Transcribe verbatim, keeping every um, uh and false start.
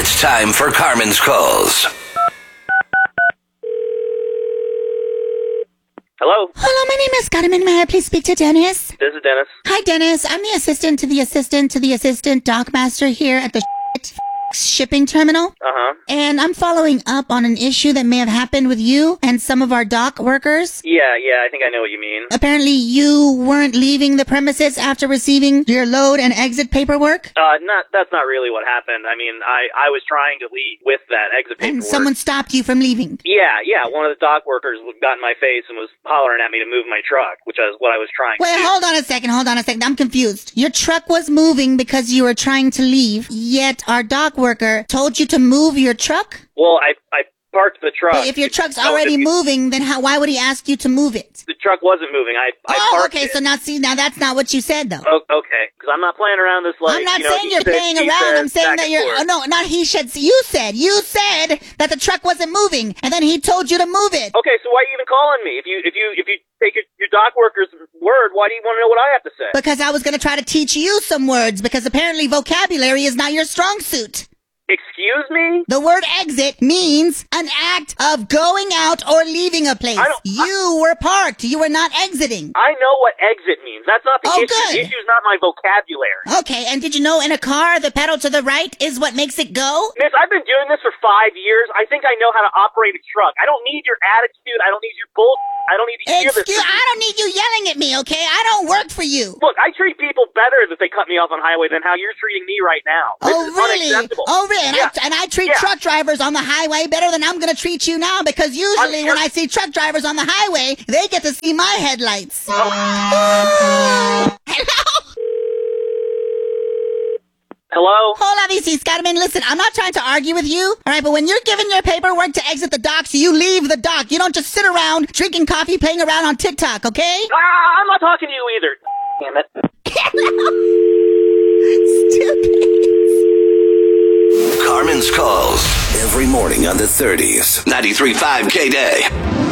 It's time for Carmen's Calls. Hello? Hello, my name is Carmen. May I please speak to Dennis? This is Dennis. Hi, Dennis. I'm the assistant to the assistant to the assistant dockmaster here at the shipping terminal. Uh-huh. And I'm following up on an issue that may have happened with you and some of our dock workers. Yeah, yeah, I think I know what you mean. Apparently, you weren't leaving the premises after receiving your load and exit paperwork. Uh, not, that's not really what happened. I mean, I, I was trying to leave with that exit paperwork. And someone stopped you from leaving. Yeah, yeah, one of the dock workers got in my face and was hollering at me to move my truck, which is what I was trying Wait, to do. hold on a second, hold on a second. I'm confused. Your truck was moving because you were trying to leave, yet our dock worker told you to move your truck? Well, I, I parked the truck. But if your truck's No, already if you- moving, then how? Why would he ask you to move it? The truck wasn't moving. I, I Oh, parked okay, it. so now see, now that's not what you said, though. Oh, okay, because I'm not playing around this like, I'm not you know, saying he you're said, playing he around. said, I'm saying back that and you're. forth. Oh, no, not he said. You said. You said that the truck wasn't moving, and then he told you to move it. Okay, so why are you even calling me? If you if you if you take your, your dock worker's word, why do you want to know what I have to say? Because I was going to try to teach you some words, because apparently vocabulary is not your strong suit. Excuse me? The word exit means an act of going out or leaving a place. I don't- You were parked. You were not exiting. I know what exit means. That's not the Oh, issue. good. The issue is not my vocabulary. Okay, and did you know in a car, the pedal to the right is what makes it go? Miss, I've been doing this for five years. I think I know how to operate a truck. I don't need your attitude. I don't need your bull. I don't need to hear this. Excuse, I don't need you yelling at me, okay? I don't work for you. Look, I treat people better if they cut me off on the highway than how you're treating me right now. This Oh, is really? unacceptable. Oh, really? And, Yeah. I, and I treat Yeah. truck drivers on the highway better than I'm going to treat you now, because usually I'm when sure- I see truck drivers on the highway, they get to see my headlights. Oh. Hello? Hello? Hola, V C Scottiman. Listen, I'm not trying to argue with you, all right? But when you're given your paperwork to exit the docks, you leave the dock. You don't just sit around drinking coffee, playing around on TikTok, okay? Ah, I'm not talking to you either. Damn it. Stupid. Carmen's Calls. Every morning on the thirties. ninety-three point five K-Day.